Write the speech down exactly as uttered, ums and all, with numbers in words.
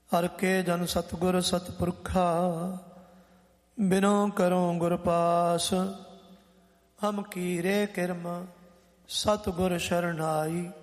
ਹਰ ਕੇ ਜਨ ਸਤਿਗੁਰ ਸਤਿਪੁਰਖਾ, ਬਿਨੋ ਕਰੋ ਗੁਰ ਪਾਸ। ਹਮ ਕੀਰੇ ਕਿਰਮ ਸਤਿਗੁਰ ਸ਼ਰਨ ਆਈ,